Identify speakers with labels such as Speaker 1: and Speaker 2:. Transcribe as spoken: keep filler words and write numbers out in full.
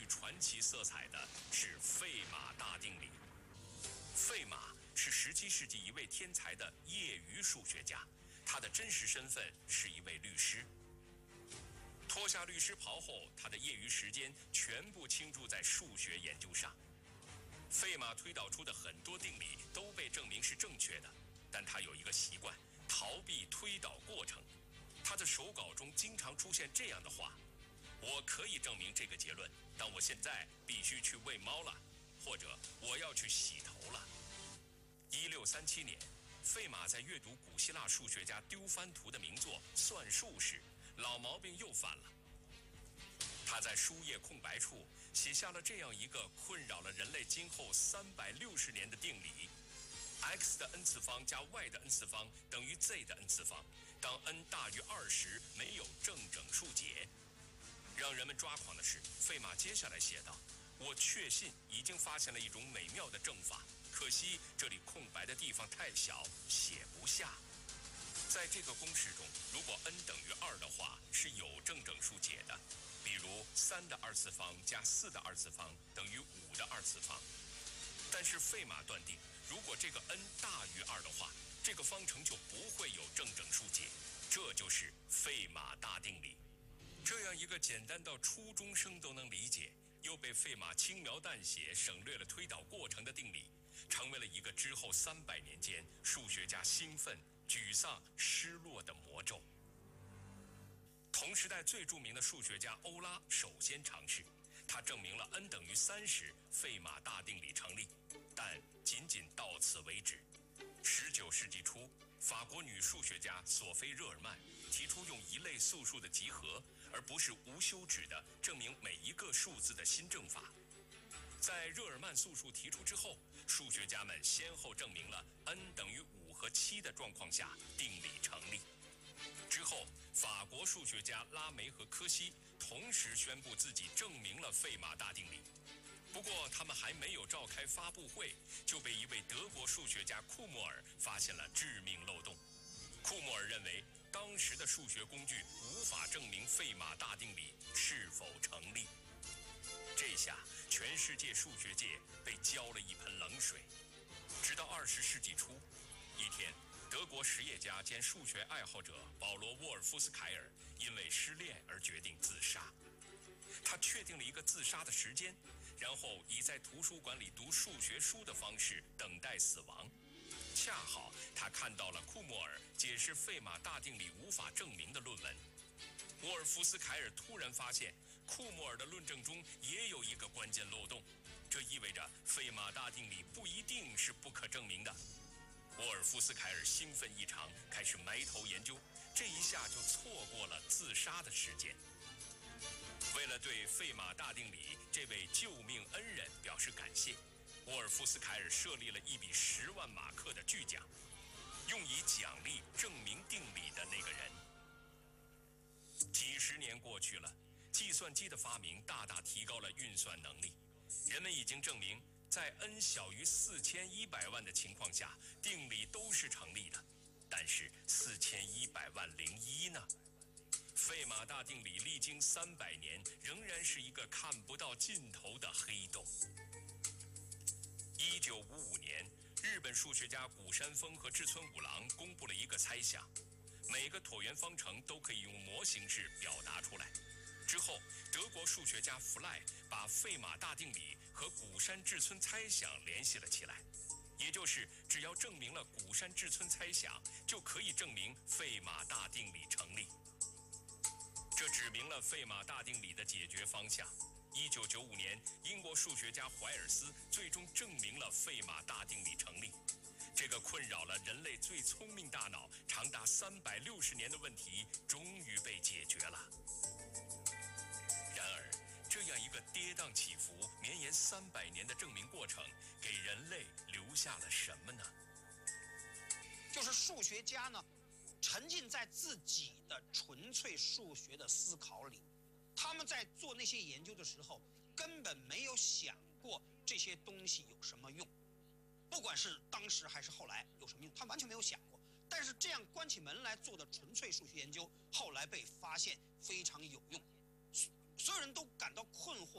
Speaker 1: 具传奇色彩的是费马大定理。费马是十七世纪一位天才的业余数学家，他的真实身份是一位律师。脱下律师袍后，他的业余时间全部倾注在数学研究上。费马推导出的很多定理都被证明是正确的，但他有一个习惯，逃避推导过程。他的手稿中经常出现这样的话：我可以证明这个结论，但我现在必须去喂猫了，或者我要去洗头了。一六三七年，费马在阅读古希腊数学家丢番图的名作《算术》时，老毛病又犯了。他在书页空白处写下了这样一个困扰了人类今后三百六十年的定理：x 的 n 次方加 y 的 n 次方等于 z 的 n 次方。当 n 大于二十，没有正整数解。让人们抓狂的是，费马接下来写道：我确信已经发现了一种美妙的证法，可惜这里空白的地方太小，写不下。在这个公式中，如果 n 等于二的话，是有正整数解的，比如三的二次方加四的二次方等于五的二次方。但是费马断定，如果这个 n 大于二的话，这个方程就不会有正整数解，这就是费马大定理。这样一个简单到初中生都能理解，又被费马轻描淡写省略了推导过程的定理，成为了一个之后三百年间数学家兴奋、沮丧、失落的魔咒。同时代最著名的数学家欧拉首先尝试，他证明了 n 等于三时，费马大定理成立，但仅仅到此为止。十九世纪初，法国女数学家索菲·热尔曼提出用一类素数的集合，而不是无休止的证明每一个数字的新证法。在热尔曼素数提出之后，数学家们先后证明了 n 等于五和七的状况下定理成立。之后，法国数学家拉梅和柯西同时宣布自己证明了费马大定理。不过他们还没有召开发布会，就被一位德国数学家库莫尔发现了致命漏洞。库莫尔认为，当时的数学工具无法证明费马大定理是否成立。这下，全世界数学界被浇了一盆冷水。直到二十世纪初，一天，德国实业家兼数学爱好者保罗·沃尔夫斯凯尔因为失恋而决定自杀。他确定了一个自杀的时间，然后以在图书馆里读数学书的方式等待死亡。恰好他看到了库莫尔解释费马大定理无法证明的论文。沃尔夫斯凯尔突然发现，库莫尔的论证中也有一个关键漏洞，这意味着费马大定理不一定是不可证明的。沃尔夫斯凯尔兴奋异常，开始埋头研究，这一下就错过了自杀的时间。为了对费马大定理这位救命恩人表示感谢，沃尔夫斯凯尔设立了一笔十万马克的巨奖，用以奖励证明定理的那个人。几十年过去了，计算机的发明大大提高了运算能力，人们已经证明，在 n 小于四千一百万的情况下，定理都是成立的。但是四千一百万零一呢？费马大定理历经三百年，仍然是一个看不到尽头的黑洞。一九五五年，日本数学家谷山峰和志村五郎公布了一个猜想：每个椭圆方程都可以用模型式表达出来。之后，德国数学家弗赖把费马大定理和谷山志村猜想联系了起来，也就是只要证明了谷山志村猜想，就可以证明费马大定理成立。这指明了费马大定理的解决方向。一九九五年，英国数学家怀尔斯最终证明了费马大定理成立。这个困扰了人类最聪明大脑长达三百六十年的问题，终于被解决了。然而，这样一个跌宕起伏、绵延三百年的证明过程，给人类留下了什么呢？
Speaker 2: 就是数学家呢，沉浸在自己的纯粹数学的思考里，他们在做那些研究的时候，根本没有想过这些东西有什么用，不管是当时还是后来有什么用，他完全没有想过。但是这样关起门来做的纯粹数学研究，后来被发现非常有用，所有人都感到困惑。